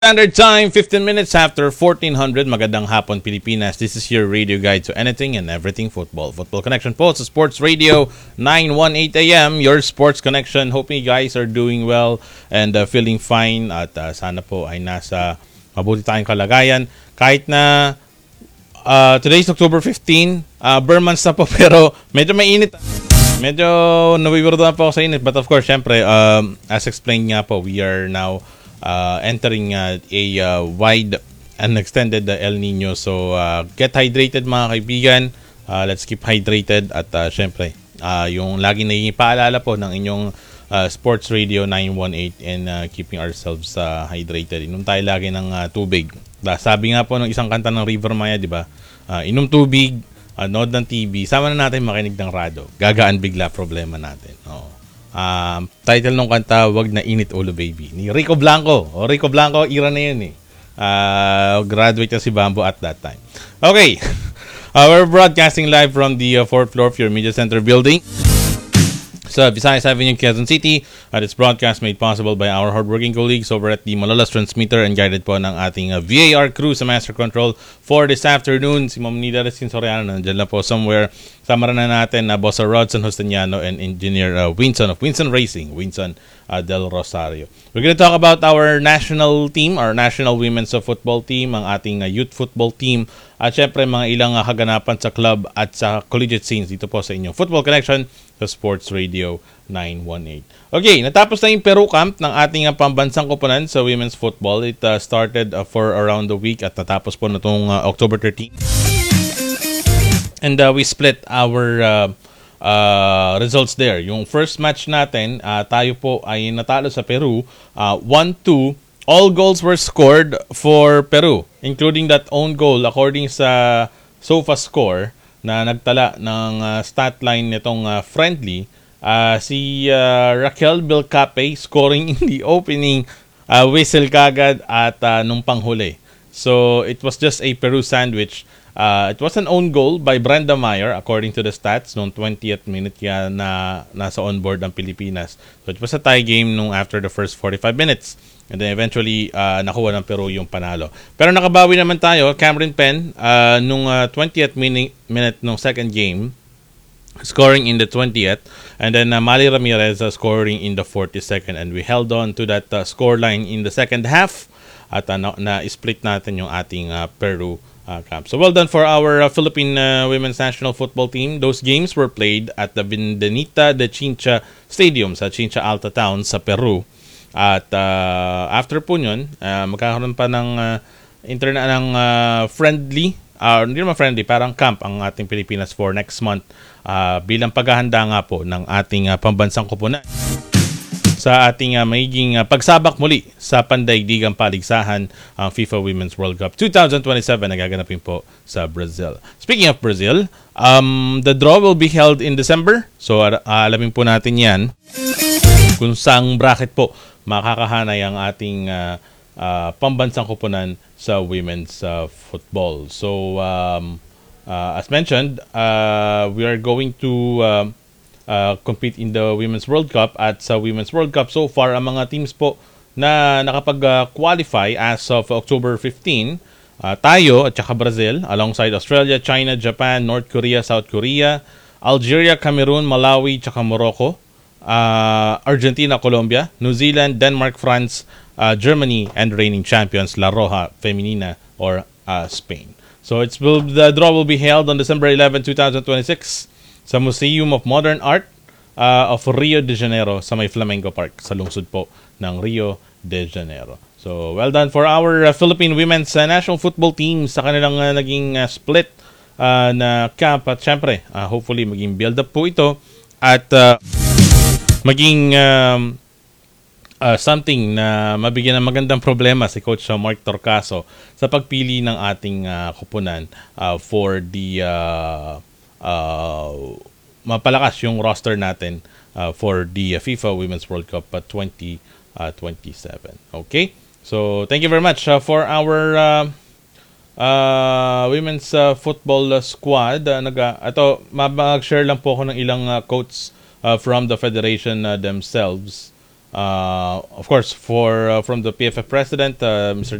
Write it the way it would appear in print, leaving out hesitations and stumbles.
Standard time, 15 minutes after 1400. Magandang hapon, Pilipinas. This is your radio guide to anything and everything football. Football Connection po sa Sports Radio 918 AM, your sports connection. Hoping you guys are doing well and feeling fine. At sana po ay nasa mabuti tayong kalagayan. Kahit na today's October 15, bare months na po pero medyo mainit. Medyo nawiwirdo na po ako sa init. But of course, syempre, as explained nga po, we are now entering a wide and extended El Nino. So, get hydrated mga kaibigan. Let's keep hydrated. At syempre, yung lagi naging paalala po ng inyong Sports Radio 918 and keeping ourselves hydrated. Inom tayo lagi ng tubig. Sabi nga po ng isang kanta ng River Maya, di ba? Inom tubig, nood ng TV, sama na natin makinig ng rado. Gagaan bigla problema natin. Oo. Title ng kanta, Wag na Init Ulo Baby, ni Rico Blanco. Rico Blanco, era na yun eh. Graduate na si Bambo at that time. Okay. We're broadcasting live from the 4th floor of your media center building sa Visayas Avenue, Quezon City. It's broadcast made possible by our hardworking colleagues over at the Malolos Transmitter and guided po ng ating VAR crew sa Master Control for this afternoon. Si Ma'am Nida Reskin Soriano nandiyan lang po somewhere. Sama na natin na Boss Rodson Hostaniano and Engineer Winson of Winson Racing, Winson Del Rosario. We're going to talk about our national team, our national women's football team, ang ating youth football team, at syempre mga ilang kaganapan sa club at sa collegiate scenes dito po sa inyong Football Connection sa Sports Radio 918. Okay, natapos na yung Peru Camp ng ating pambansang koponan sa women's football. It started for around the week at natapos po na itong October 13. And we split our results there. Yung first match natin, tayo po ay natalo sa Peru, 1-2. All goals were scored for Peru, including that own goal according sa SofaScore na nagtala ng stat line nitong friendly. Si Raquel Belcape scoring in the opening whistle kagad at nung panghuli. So it was just a Peru sandwich. It was an own goal by Brenda Meyer according to the stats noong 20th minute kaya na nasa onboard ang Pilipinas. So it was a tie game nung after the first 45 minutes. And then eventually nakuha ng Peru yung panalo. Pero nakabawi naman tayo. Cameron Penn nung 20th minute nung second game, scoring in the 20th. And then Mali Ramirez scoring in the 42nd. And we held on to that scoreline in the second half. At na-split natin yung ating Peru camp. So well done for our Philippine women's national football team. Those games were played at the Bindanita de Chincha Stadium sa Chincha Alta Town sa Peru. At after po yun, magkakaroon pa ng friendly, hindi naman friendly, parang camp ang ating Pilipinas for next month bilang paghahanda nga po ng ating pambansang koponan sa ating magiging pagsabak muli sa pandaigdigang paligsahan ang FIFA Women's World Cup 2027 na gaganapin po sa Brazil. Speaking of Brazil, the draw will be held in December. So alamin po natin yan kung saang bracket po makakahanay ang ating pambansang koponan sa women's football. So as mentioned, we are going to compete in the Women's World Cup. At sa Women's World Cup so far, ang mga teams po na nakapag-qualify as of October 15, tayo at saka Brazil alongside Australia, China, Japan, North Korea, South Korea, Algeria, Cameroon, Malawi, tsaka Morocco, Argentina, Colombia, New Zealand, Denmark, France, Germany, and reigning champions La Roja Femenina or Spain. So the draw will be held on December 11, 2026 sa Museum of Modern Art of Rio de Janeiro sa may Flamengo Park sa lungsod po ng Rio de Janeiro. So well done for our Philippine women's national football team sa kanilang naging split na camp. At syempre hopefully maging build up po ito at maging something na mabigyan ng magandang problema si Coach Mark Torcaso sa pagpili ng ating koponan for the mapalakas yung roster natin for the FIFA Women's World Cup 2027. Okay? So, thank you very much for our women's football squad. Ito, mag-share lang po ako ng ilang quotes from the federation themselves. Of course, for from the PFF president, Mr.